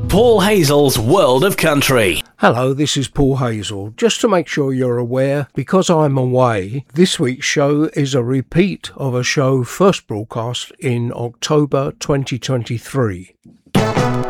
Paul Hazel's World of Country. Hello, this is Paul Hazel. Just to make sure you're aware, because I'm away, this week's show is a repeat of a show first broadcast in October 2023.